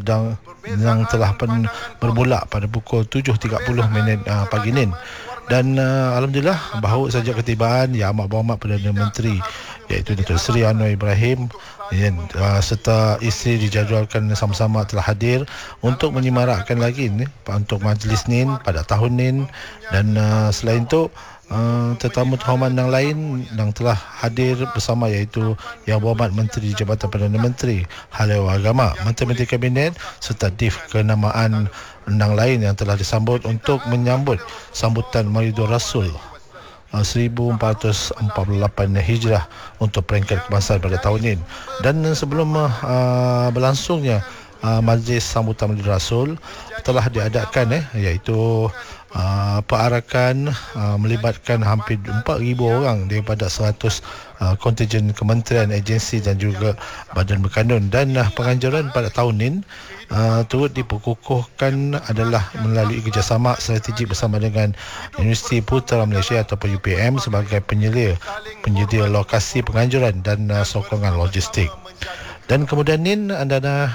yang telah bermula pada pukul 7.30 pagi ini. Dan alhamdulillah bahawa saja ketibaan Yang Amat Berhormat Perdana Menteri iaitu Datuk Seri Anwar Ibrahim serta isteri dijadualkan sama-sama telah hadir untuk menyemarakkan lagi untuk majlis ni pada tahun ni. Dan selain itu tetamu terhormat yang lain yang telah hadir bersama iaitu Yang Berhormat Menteri Jabatan Perdana Menteri, Haluan Agama, Menteri-Menteri Kabinet serta Div Kenamaan yang lain yang telah disambut untuk menyambut sambutan Maulidur Rasul 1448 Hijrah untuk peringkat kebangsaan pada tahun ini. Dan sebelum berlangsungnya majlis sambutan Maulidur Rasul telah diadakan iaitu perarakan melibatkan hampir 4,000 orang daripada 100 kontingen kementerian, agensi dan juga badan berkanun. Dan penganjuran pada tahun ini turut diperkukuhkan adalah melalui kerjasama strategik bersama dengan Universiti Putra Malaysia ataupun UPM sebagai penyedia lokasi penganjuran dan sokongan logistik. Dan kemudian ini anda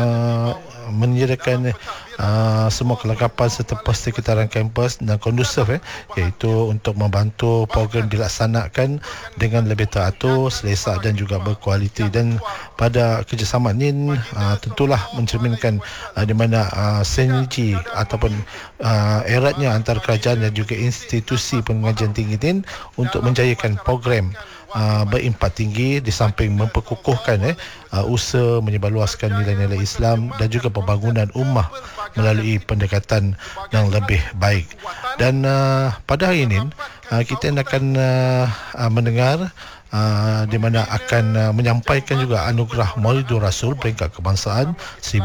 menyediakan semua kelengkapan serta persekitaran kampus dan kondusif iaitu untuk membantu program dilaksanakan dengan lebih teratur, selesa dan juga berkualiti. Dan pada kerjasama ini tentulah mencerminkan di mana sinergi ataupun eratnya antara kerajaan dan juga institusi pengajian tinggi ini untuk menjayakan program berimpak tinggi di samping memperkukuhkan usaha menyebarluaskan nilai-nilai Islam dan juga pembangunan ummah melalui pendekatan yang lebih baik. Dan pada hari ini kita akan mendengar di mana akan menyampaikan juga anugerah Maulidur Rasul peringkat kebangsaan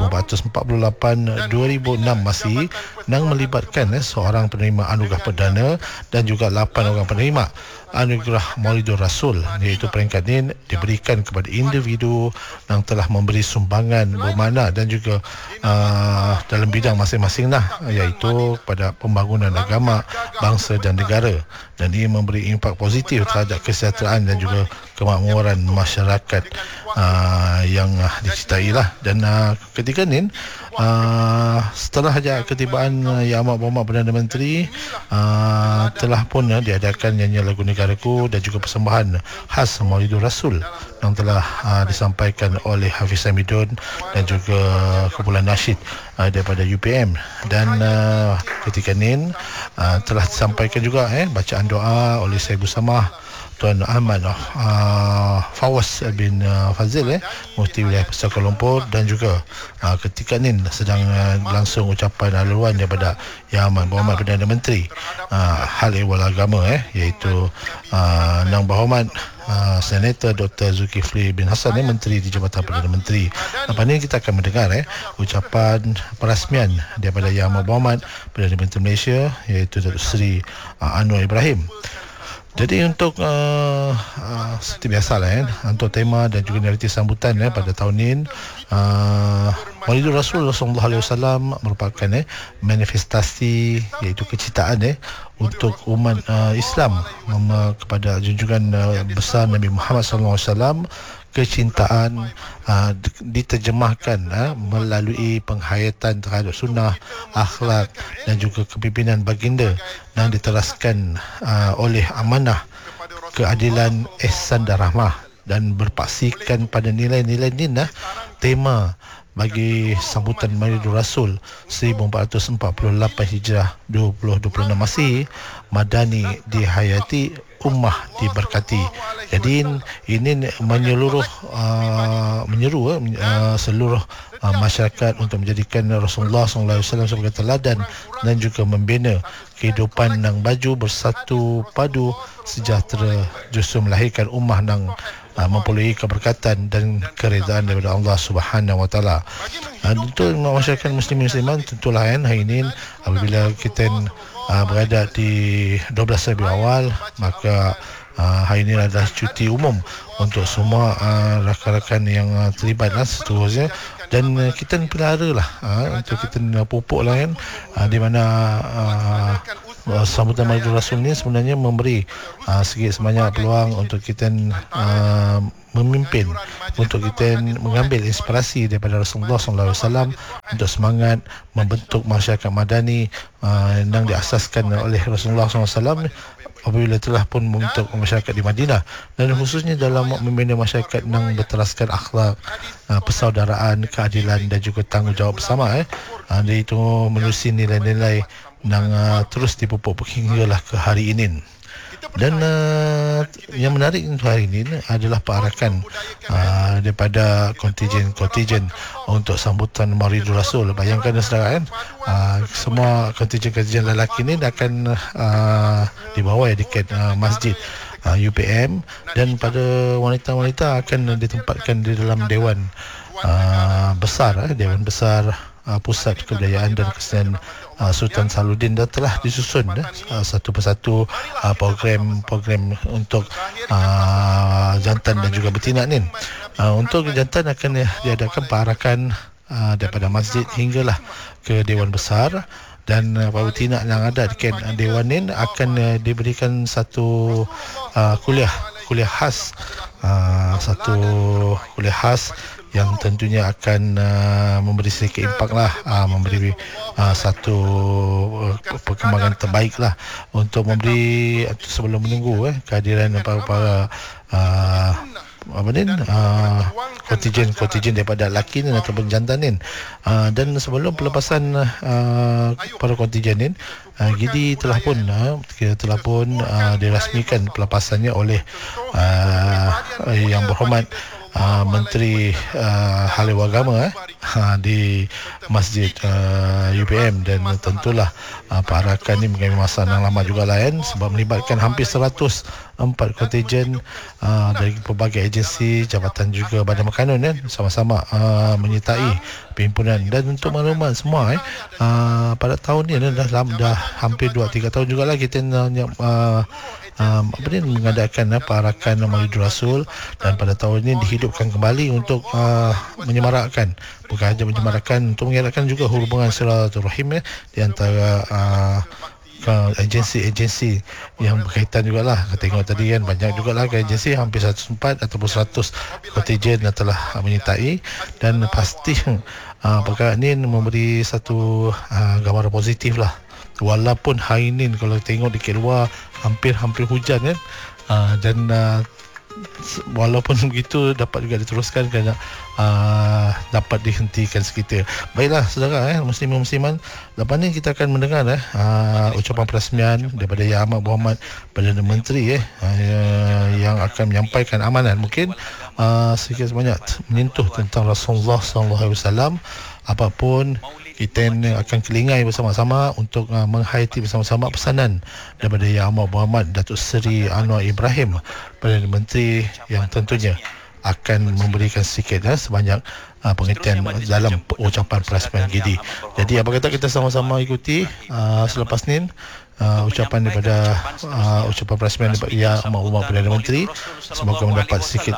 1448 2006 Masihi yang melibatkan seorang penerima anugerah perdana dan juga 8 orang penerima anugerah Maulidur Rasul, iaitu peringkat ini diberikan kepada individu yang telah memberi sumbangan bermakna dan juga dalam bidang masing-masing iaitu pada pembangunan agama, bangsa dan negara. Dan ia memberi impak positif terhadap kesejahteraan dan juga kemakmuran masyarakat yang dicintai lah. Dan ketika ini setelah ketibaan Yang Amat Berhormat Perdana Menteri telah pun diadakan nyanyian lagu negaraku dan juga persembahan khas Maulidur Rasul yang telah disampaikan oleh Hafiz Hamidun dan juga kumpulan nasyid daripada UPM. Dan ketika ini telah disampaikan juga bacaan doa oleh Syekh Busamah Tuan Ahmad Fawaz bin Fazil Mufti Wilayah Besar Kuala Lumpur. Dan juga ketika ini sedang langsung ucapan haluan daripada Yang Amat Berhormat Perdana Menteri Hal Ehwal Agama iaitu Yang Berhormat Senator Dr. Zulkifli bin Hassan Menteri di Jabatan Perdana Menteri. Lepas ini kita akan mendengar ucapan perasmian daripada Yang Amat Berhormat Perdana Menteri Malaysia iaitu Datuk Seri Anwar Ibrahim. Jadi untuk seperti biasalah untuk tema dan juga naratif sambutan pada tahun ini Maulidur Rasul sallallahu alaihi wasallam merupakan manifestasi iaitu kecintaan untuk umat Islam kepada junjungan besar Nabi Muhammad sallallahu alaihi wasallam. Kecintaan diterjemahkan melalui penghayatan terhadap sunnah, akhlak dan juga kepimpinan baginda yang diteraskan oleh amanah, keadilan, ihsan dan rahmah, dan berpaksikan pada nilai-nilai ini tema bagi sambutan Maulidur Rasul 1448 Hijrah 2026 Masihi. Madani dihayati, ummah diberkati. Jadi ini menyeru seluruh masyarakat untuk menjadikan Rasulullah SAW sebagai teladan dan juga membina kehidupan yang baju, bersatu padu, sejahtera, justru melahirkan ummah yang memperoleh keberkatan dan keredaan daripada Allah Subhanahu Wa Taala. Untuk masyarakat muslimin tentulah hari ini apabila kita berada di 12 Rabiul Awal, maka hari ini adalah cuti umum untuk semua rakan-rakan yang terlibat seterusnya. Dan kita pelara untuk kita pupuk di mana sambutan Maulid Rasul ni sebenarnya memberi sikit sebanyak peluang untuk kita memimpin, untuk kita mengambil inspirasi daripada Rasulullah SAW untuk semangat membentuk masyarakat madani yang diasaskan oleh Rasulullah SAW apabila telah pun membentuk masyarakat di Madinah, dan khususnya dalam membina masyarakat yang berteraskan akhlak, persaudaraan, keadilan dan juga tanggungjawab bersama. Dia itu menerusi nilai-nilai yang terus dipupuk hinggalah ke hari ini. Dan yang menarik untuk hari ini adalah perarakan daripada kontijen untuk sambutan Maulidul Rasul. Bayangkan saudara kan, semua kontijen lelaki ini akan dibawa etiket masjid UPM, dan pada wanita-wanita akan ditempatkan di dalam dewan besar, Dewan Besar Pusat Kebudayaan dan Kesenian Sultan Salahuddin. Dah telah disusun satu persatu program untuk jantan dan juga betina ni. Untuk jantan akan diadakan perarakan daripada masjid hinggalah ke Dewan Besar, dan para betina yang ada di dewan ni akan diberikan satu kuliah khas, satu kuliah khas yang tentunya akan memberi sedikit impak lah, memberi satu perkembangan terbaik lah untuk memberi sebelum menunggu kehadiran para kontijen daripada lelaki ni ataupun jantan ni. Dan sebelum pelepasan para kontijen ni, Gidi telah pun dirasmikan pelepasannya oleh Yang Berhormat Menteri Haluan Agama di Masjid UPM. Dan tentulah perarakan ini mengambil masa yang lama jugalah sebab melibatkan hampir 104 kontijen dari pelbagai agensi, jabatan juga badan makanan sama-sama menyertai perhimpunan. Dan untuk maklumat semua pada tahun ini dah hampir 2-3 tahun jugalah kita mengadakan perarakan Maulidul Rasul, dan pada tahun ini dihidupkan kembali untuk menyemarakkan, bukan hanya menyemarakkan, untuk mengeratkan juga hubungan silaturahim di antara agensi-agensi yang berkaitan jugalah. Tengok tadi kan banyak jugalah agensi, hampir 104 ataupun 100 kontijen yang telah menyertai, dan pasti perkara ini memberi satu gambaran positif lah. Walaupun hari ini kalau tengok di luar hampir hujan kan, dan walaupun begitu dapat juga diteruskan kerana dapat dihentikan sekitar. Baiklah saudara, muslimin-musliman, lepas ni kita akan mendengar ucapan peresmian daripada Yang Amat Berhormat Perdana Menteri yang akan menyampaikan amanat, mungkin sedikit sebanyak menyentuh tentang Rasulullah SAW. Apapun kita akan kelingai bersama-sama untuk menghayati bersama-sama pesanan daripada Yang Amat Berhormat Datuk Seri Anwar Ibrahim, Perdana Menteri, yang tentunya akan memberikan sedikit sebanyak pengertian dalam ucapan peresmian Gidi. Jadi apa kata kita sama-sama ikuti selepas ni ucapan daripada ucapan peresmian daripada Yang Amat Berhormat Perdana Menteri. Semoga mendapat sedikit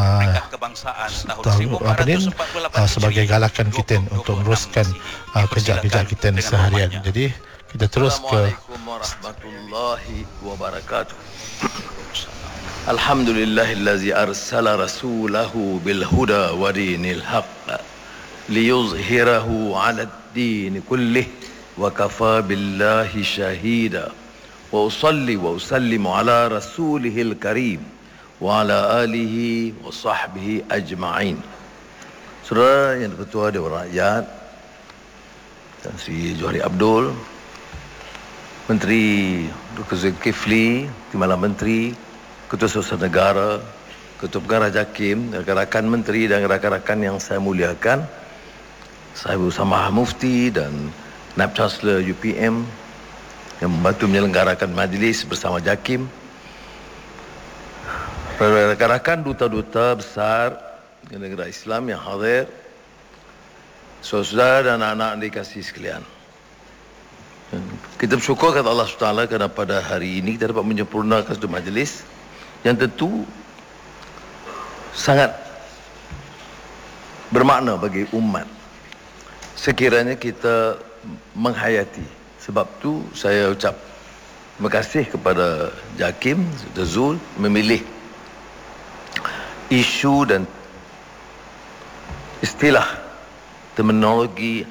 sebagai galakan kita untuk meneruskan kerja-kerja kita seharian. Jadi kita terus ke warahmatullahi wabarakatuh. Alhamdulillahillazi arsala rasulahu bil huda wa dinil haqq liyuzhirahu 'ala ad-din kullih wa kafa billahi shahida wa usalli wa usallimu ala rasulihil karim wa ala alihi wa sahbihi ajma'in. Saudara yang Ketua Dewan Rakyat Tan Sri Johari Abdul, Menteri Dr. Zulkifli, Timbalan Menteri, Ketua Surusan Negara, Ketua Pengarah JAKIM, rakan-rakan menteri dan rakan-rakan yang saya muliakan, Sahibu Samah Mufti dan Naib Chancellor UPM yang membantu menyelenggarakan majlis bersama JAKIM, rakan-rakan duta-duta besar negara Islam yang hadir, saudara dan anak-anak dikasihi sekalian. Kita bersyukur kepada Allah SWT kerana pada hari ini kita dapat menyempurnakan satu majlis yang tentu sangat bermakna bagi umat sekiranya kita menghayati. Sebab tu saya ucap Terima kasih kepada Jakim, Zul memilih isu dan istilah terminologi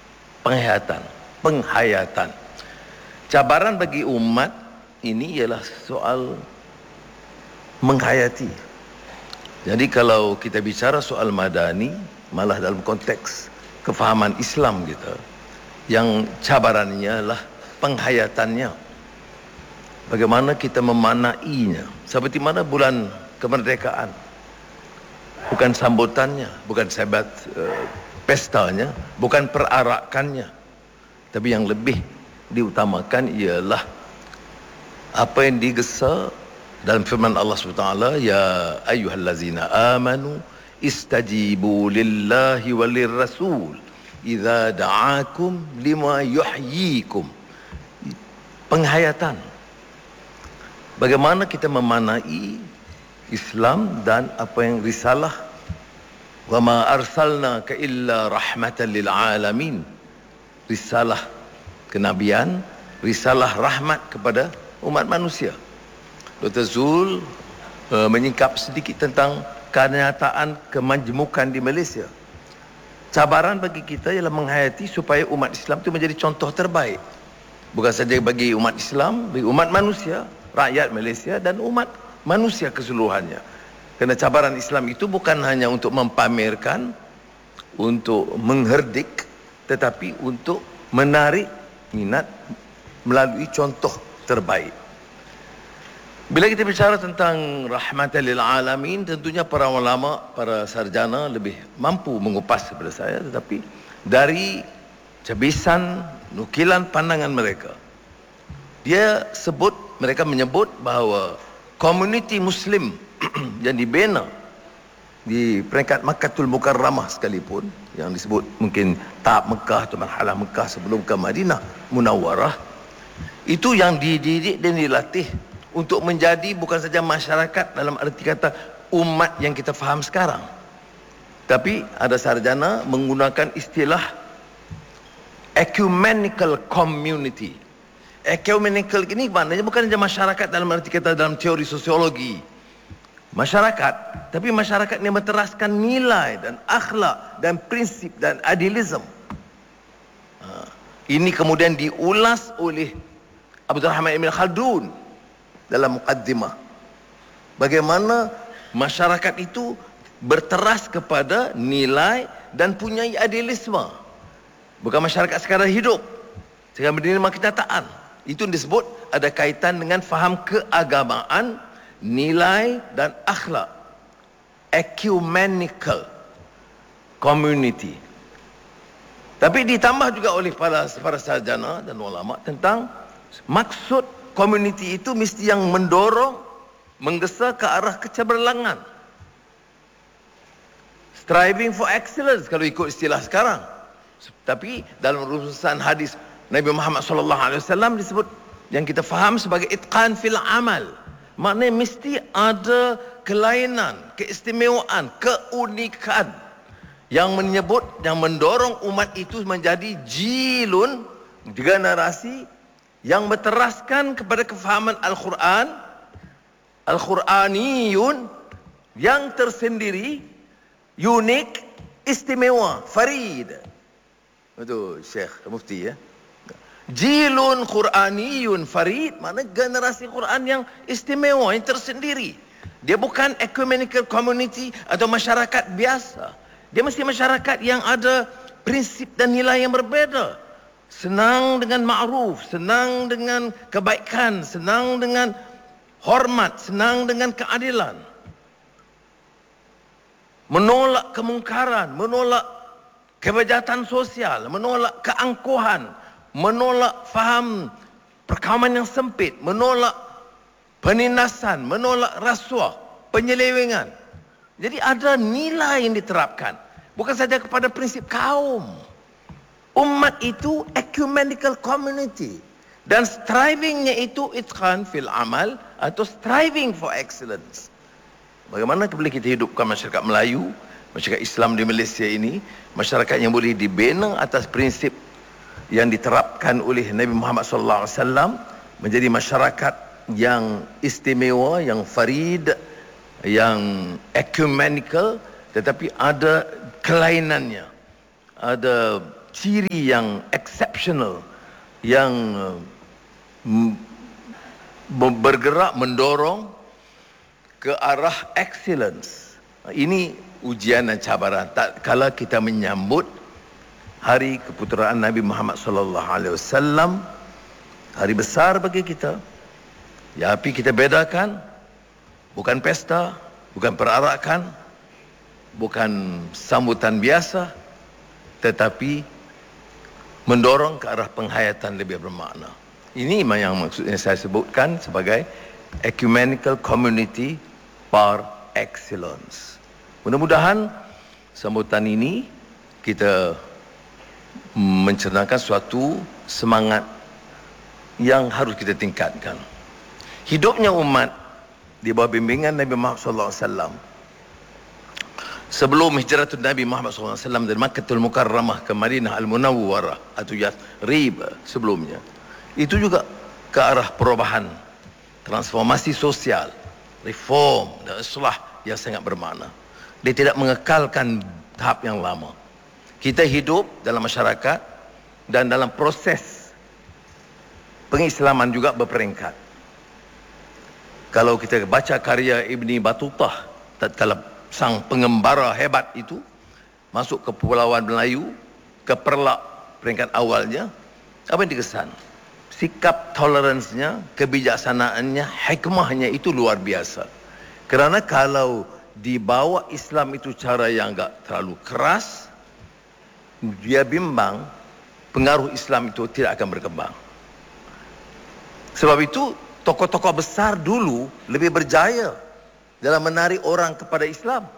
penghayatan. Cabaran bagi umat ini ialah soal menghayati. Jadi kalau kita bicara soal madani, malah dalam konteks kefahaman Islam kita, yang cabarannya adalah penghayatannya. Bagaimana kita memanainya. Seperti mana bulan kemerdekaan. Bukan sambutannya, bukan sebat pestanya, bukan perarakannya. Tapi yang lebih diutamakan ialah apa yang digesa dalam firman Allah SWT, ya ayyuhallazina amanu istajibu lillahi walir rasul idza da'akum lima yuhyikum. Penghayatan. Bagaimana kita memanai Islam dan apa yang risalah, wa ma arsalnaka illa rahmatan lil alamin. Risalah kenabian, risalah rahmat kepada umat manusia. Dr. Zul menyingkap sedikit tentang kenyataan kemajmukan di Malaysia. Cabaran bagi kita ialah menghayati supaya umat Islam itu menjadi contoh terbaik. Bukan saja bagi umat Islam, bagi umat manusia, rakyat Malaysia dan umat manusia keseluruhannya. Kerana cabaran Islam itu bukan hanya untuk mempamerkan, untuk mengherdik, tetapi untuk menarik minat melalui contoh terbaik. Bila kita bicara tentang rahmatan lil alamin, tentunya para ulama, para sarjana lebih mampu mengupas daripada saya, tetapi dari cabisan nukilan pandangan mereka, mereka menyebut bahawa komuniti Muslim yang dibina di peringkat Makkahul Mukarramah sekalipun, yang disebut mungkin tahap Mekah atau marhalah Mekah sebelum ke Madinah Munawwarah, itu yang dididik dan dilatih untuk menjadi bukan saja masyarakat dalam arti kata umat yang kita faham sekarang, tapi ada sarjana menggunakan istilah ecumenical community. Ecumenical ini maknanya bukan saja masyarakat dalam arti kata dalam teori sosiologi masyarakat, tapi masyarakat yang menteraskan nilai dan akhlak dan prinsip dan adilisme. Ini kemudian diulas oleh Abdul Rahman Ibn Khaldun dalam muqaddimah. Bagaimana masyarakat itu berteras kepada nilai dan punya adilisme. Bukan masyarakat sekadar hidup, sekadar menerima kenyataan. Itu disebut ada kaitan dengan faham keagamaan, nilai dan akhlak. Ecumenical community. Tapi ditambah juga oleh para sarjana dan ulama tentang maksud community itu mesti yang mendorong, menggesa ke arah kecemerlangan. Striving for excellence kalau ikut istilah sekarang. Tapi dalam rujukan hadis Nabi Muhammad SAW disebut yang kita faham sebagai itqan fil amal. Maknanya mesti ada kelainan, keistimewaan, keunikan yang menyebut, yang mendorong umat itu menjadi jilun, generasi yang berteraskan kepada kefahaman Al-Quran, Al-Quraniyun, yang tersendiri, unik, istimewa, farid. Itu Syekh Mufti ya. Jilun Quraniyun farid, maknanya generasi Quran yang istimewa, yang tersendiri. Dia bukan ecumenical community atau masyarakat biasa. Dia mesti masyarakat yang ada prinsip dan nilai yang berbeza. Senang dengan ma'ruf, senang dengan kebaikan, senang dengan hormat, senang dengan keadilan. Menolak kemungkaran, menolak kebejahatan sosial, menolak keangkuhan, menolak faham perkawanan yang sempit, menolak penindasan, menolak rasuah, penyelewengan. Jadi ada nilai yang diterapkan, bukan saja kepada prinsip kaum. Umat itu ecumenical community, dan strivingnya itu itqan fil amal atau striving for excellence. Bagaimana boleh kita hidupkan masyarakat Melayu, masyarakat Islam di Malaysia ini, masyarakat yang boleh dibina atas prinsip yang diterapkan oleh Nabi Muhammad SAW, menjadi masyarakat yang istimewa, yang farid, yang ecumenical, tetapi ada kelainannya, ada ciri yang exceptional, yang bergerak mendorong ke arah excellence. Ini ujian dan cabaran tatkala kita menyambut hari keputeraan Nabi Muhammad sallallahu alaihi wasallam, hari besar bagi kita. Ya, tapi kita bedakan, bukan pesta, bukan perarakan, bukan sambutan biasa, tetapi mendorong ke arah penghayatan lebih bermakna. Ini yang maksudnya saya sebutkan sebagai ecumenical community par excellence. Mudah-mudahan sambutan ini kita mencernakan suatu semangat yang harus kita tingkatkan. Hidupnya umat di bawah bimbingan Nabi Muhammad SAW sebelum hijratul Nabi Muhammad SAW dari Makkahul Mukarramah ke Madinah Al-Munawwarah atau Yathrib sebelumnya, itu juga ke arah perubahan, transformasi sosial, reform dan islah yang sangat bermakna. Dia tidak mengekalkan tahap yang lama. Kita hidup dalam masyarakat dan dalam proses pengislaman juga berperingkat. Kalau kita baca karya Ibni Battuta, tatkala sang pengembara hebat itu masuk ke Kepulauan Melayu, ke Perlak peringkat awalnya, apa yang dikesan? Sikap toleransinya, kebijaksanaannya, hikmahnya itu luar biasa. Kerana kalau dibawa Islam itu cara yang enggak terlalu keras, dia bimbang pengaruh Islam itu tidak akan berkembang. Sebab itu tokoh-tokoh besar dulu lebih berjaya dalam menarik orang kepada Islam.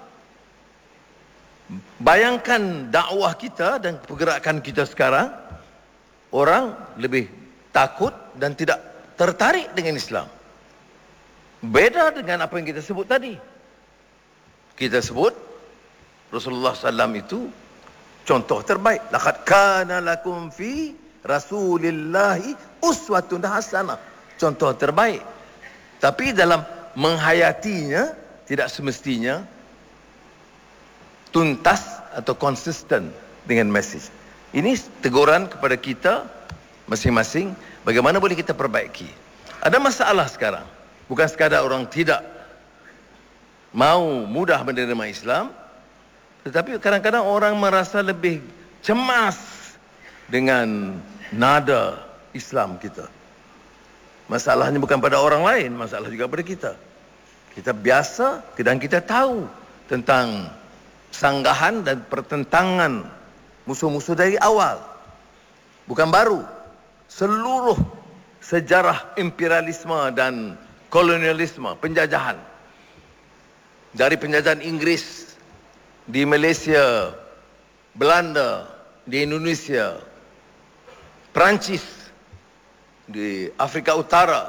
Bayangkan dakwah kita dan pergerakan kita sekarang, orang lebih takut dan tidak tertarik dengan Islam. Beda dengan apa yang kita sebut tadi. Kita sebut Rasulullah SAW itu contoh terbaik. Laqad kana lakum fi Rasulillahi uswatun hasanah. Contoh terbaik. Tapi dalam menghayatinya tidak semestinya tuntas atau konsisten dengan message. Ini teguran kepada kita masing-masing, bagaimana boleh kita perbaiki. Ada masalah sekarang, bukan sekadar orang tidak mau mudah menerima Islam, tetapi kadang-kadang orang merasa lebih cemas dengan nada Islam kita. Masalahnya bukan pada orang lain, masalah juga pada kita. Kita biasa dan kita tahu tentang sanggahan dan pertentangan musuh-musuh dari awal. Bukan baru. Seluruh sejarah imperialisme dan kolonialisme, penjajahan. Dari penjajahan Inggris di Malaysia, Belanda di Indonesia, Perancis di Afrika Utara,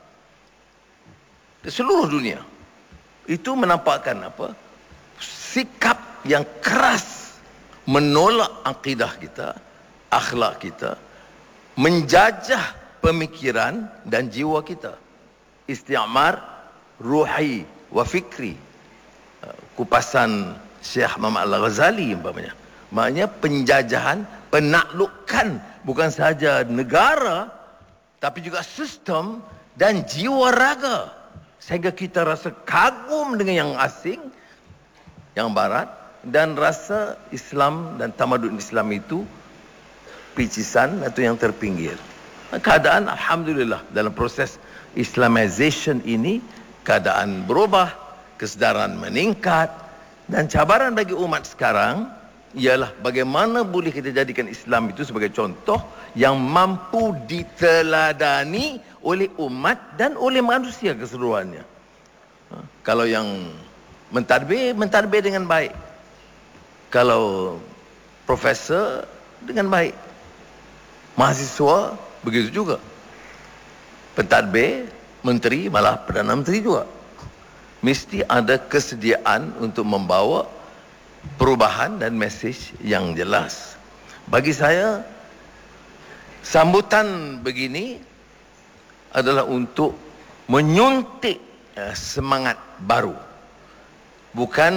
di seluruh dunia, itu menampakkan apa? Sikap yang keras menolak akidah kita, akhlak kita, menjajah pemikiran dan jiwa kita. Isti'mar ruhi wa fikri, kupasan Syekh Muhammad Al-Ghazali umpamanya. Maknanya penjajahan, penaklukan bukan sahaja negara, tapi juga sistem dan jiwa raga, sehingga kita rasa kagum dengan yang asing, yang barat, dan rasa Islam dan tamadun Islam itu picisan atau yang terpinggir. Keadaan alhamdulillah dalam proses Islamization ini, keadaan berubah, kesedaran meningkat, dan cabaran bagi umat sekarang ialah bagaimana boleh kita jadikan Islam itu sebagai contoh yang mampu diteladani oleh umat dan oleh manusia keseluruhannya. Kalau yang mentadbir dengan baik, kalau profesor dengan baik, mahasiswa begitu juga, pentadbir, menteri, malah Perdana Menteri juga. Mesti ada kesediaan untuk membawa perubahan dan mesej yang jelas. Bagi saya, sambutan begini adalah untuk menyuntik semangat baru, bukan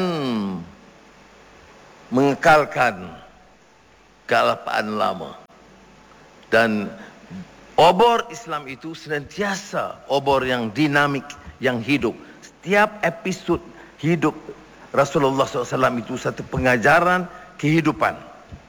mengekalkan kealpaan lama. Dan obor Islam itu senantiasa obor yang dinamik, yang hidup. Setiap episod hidup Rasulullah SAW itu satu pengajaran kehidupan.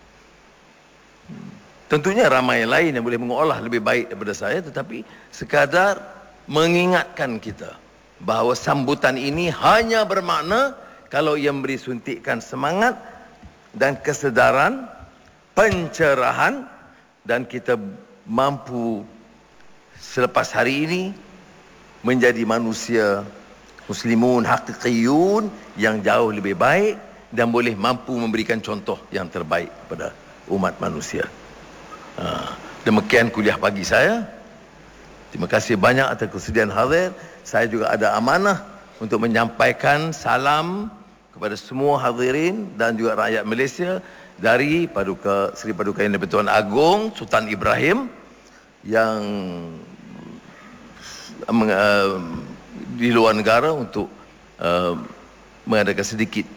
Tentunya ramai lain yang boleh mengolah lebih baik daripada saya, tetapi sekadar mengingatkan kita bahawa sambutan ini hanya bermakna kalau ia memberi suntikan semangat dan kesedaran, pencerahan, dan kita mampu selepas hari ini menjadi manusia muslimun haqiqiyun yang jauh lebih baik dan boleh mampu memberikan contoh yang terbaik kepada umat manusia. Demikian kuliah pagi saya. Terima kasih banyak atas kesediaan hadir. Saya juga ada amanah untuk menyampaikan salam kepada semua hadirin dan juga rakyat Malaysia dari Seri Paduka Yang di-Pertuan Agong Sultan Ibrahim yang di luar negara untuk mengadakan sedikit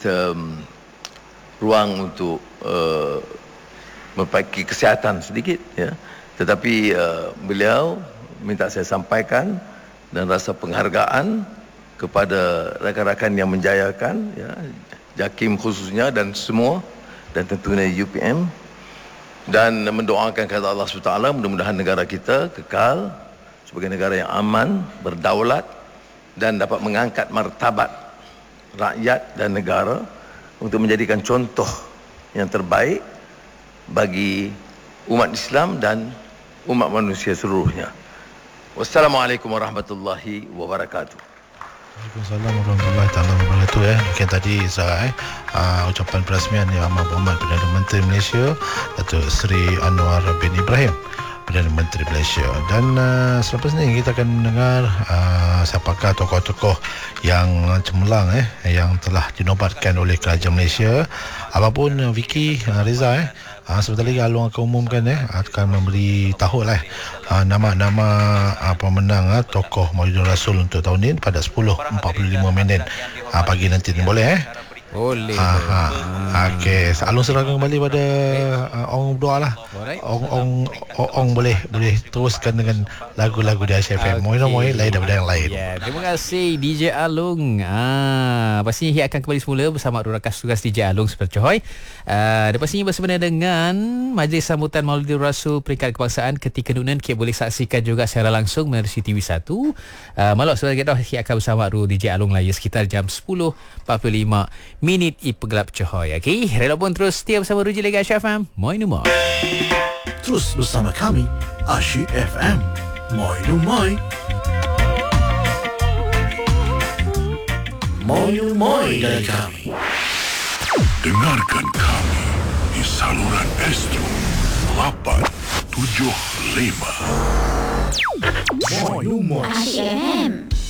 ruang untuk memperbaiki kesihatan sedikit, ya. Tetapi beliau minta saya sampaikan dan rasa penghargaan kepada rakan-rakan yang menjayakan, ya, JAKIM khususnya dan semua, dan tentunya UPM, dan mendoakan kepada Allah SWT mudah-mudahan negara kita kekal sebagai negara yang aman, berdaulat dan dapat mengangkat martabat rakyat dan negara untuk menjadikan contoh yang terbaik bagi umat Islam dan umat manusia seluruhnya. Wassalamualaikum warahmatullahi wabarakatuh. Waalaikumsalam warahmatullahi wabarakatuh. Mungkin tadi Zahra ucapan perasmian Yang Amat Berhormat Perdana Menteri Malaysia Datuk Seri Anwar bin Ibrahim, Perdana Menteri Malaysia. Dan selepas ini kita akan mendengar siapakah tokoh-tokoh yang cemerlang yang telah dinobatkan oleh Kerajaan Malaysia. Apapun Vicky, Reza sebentar lagi Along akan umumkan akan memberi tahu nama-nama pemenang tokoh Maulidul Rasul untuk tahun ini pada 10.45 pagi nanti. Boleh Boleh. Okey, Along serahkan kembali pada Ong berdoa lah. Ong boleh teruskan dengan lagu-lagu di ASFM. Moi lain daripada yang lain. Ya, terima kasih DJ Along. Pastinya ia akan kembali semula bersama rakan tugas DJ Along seperti Coy. Lepas ini bersama dengan Majlis Sambutan Maulidul Rasul Peringkat Kebangsaan ketika Nunan, kita boleh saksikan juga secara langsung melalui TV1. Malam sebagai dah ia akan bersama DJ Along lah sekitar jam 10.45 Ipegelap Cohoy. Okey, rela pun terus setia bersama Ruji Lega Asyik FM. Moi nu moi. Terus bersama kami Asyik FM. Moi nu moi. Moi nu moi dari kami. Dengarkan kami di saluran Astro 875. Moi nu moi. Asyik FM.